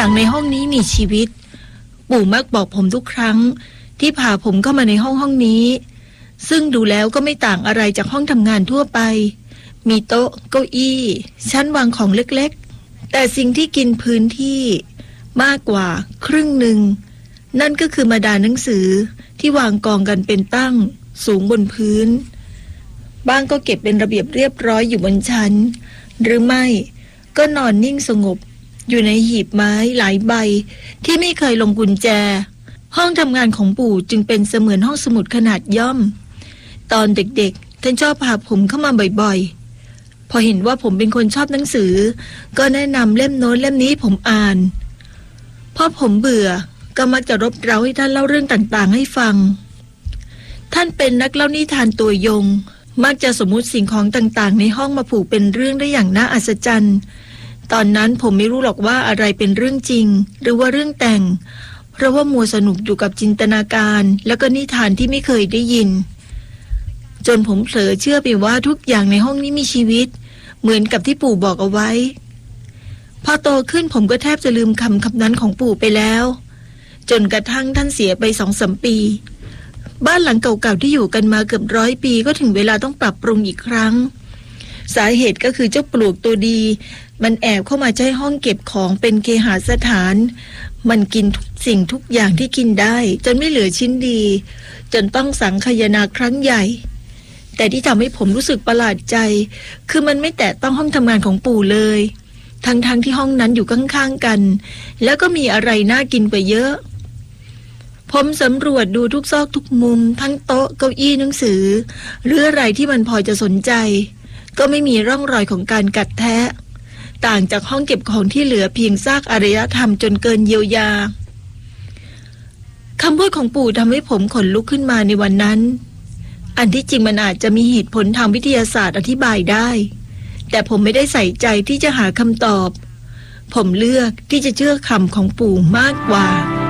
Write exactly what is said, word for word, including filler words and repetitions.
อย่างในห้องนี้มีชีวิตปู่มักบอกผมทุกครั้งที่พาผมเข้ามาในห้องห้องนี้ซึ่งดูแล้วก็ไม่ต่างอะไรจากห้องทำงานทั่วไปมีโต๊ะเก้าอี้ชั้นวางของเล็กๆแต่สิ่งที่กินพื้นที่มากกว่าครึ่งหนึ่งนั่นก็คือมาดาหนังสือที่วางกองกันเป็นตั้งสูงบนพื้นบ้างก็เก็บเป็นระเบียบเรียบร้อยอยู่บนชั้นหรือไม่ก็นอนนิ่งสงบอยู่ในหีบไม้หลายใบที่ไม่เคยลงกุญแจห้องทำงานของปู่จึงเป็นเสมือนห้องสมุดขนาดย่อมตอนเด็กๆท่านชอบพาผมเข้ามาบ่อยๆพอเห็นว่าผมเป็นคนชอบหนังสือก็แนะนำเล่มโน้นเล่มนี้ผมอ่านพอผมเบื่อก็มักจะรบเร้าให้ท่านเล่าเรื่องต่างๆให้ฟังท่านเป็นนักเล่านิทานตัวยงมักจะสมมุติสิ่งของต่างๆในห้องมาผูกเป็นเรื่องได้อย่างน่าอัศจรรย์ตอนนั้นผมไม่รู้หรอกว่าอะไรเป็นเรื่องจริงหรือว่าเรื่องแต่งเพราะว่ามัวสนุกอยู่กับจินตนาการแล้วก็นิทานที่ไม่เคยได้ยินจนผมเผลอเชื่อไปว่าทุกอย่างในห้องนี้มีชีวิตเหมือนกับที่ปู่บอกเอาไว้พอโตขึ้นผมก็แทบจะลืมคำคำนั้นของปู่ไปแล้วจนกระทั่งท่านเสียไปสองสามปีบ้านหลังเก่าๆที่อยู่กันมาเกือบร้อยปีก็ถึงเวลาต้องปรับปรุงอีกครั้งสาเหตุก็คือเจ้าปลวกตัวดีมันแอบเข้ามาใช้ห้องเก็บของเป็นเคหสถานมันกินทุกสิ่งทุกอย่างที่กินได้จนไม่เหลือชิ้นดีจนต้องสังคายนาครั้งใหญ่แต่ที่ทำให้ผมรู้สึกประหลาดใจคือมันไม่แตะต้องห้องทำงานของปู่เลยทั้งๆ ท, ที่ห้องนั้นอยู่ข้างๆกันแล้วก็มีอะไรน่ากินไปเยอะผมสำรวจดูทุกซอกทุกมุมทั้งโต๊ะเก้าอี้หนังสือหรืออะไรที่มันพอจะสนใจก็ไม่มีร่องรอยของการกัดแทะต่างจากห้องเก็บของที่เหลือเพียงซากอารยธรรมจนเกินเยียวยาคำพูดของปู่ทำให้ผมขนลุกขึ้นมาในวันนั้นอันที่จริงมันอาจจะมีเหตุผลทางวิทยาศาสตร์อธิบายได้แต่ผมไม่ได้ใส่ใจที่จะหาคำตอบผมเลือกที่จะเชื่อคำของปู่มากกว่า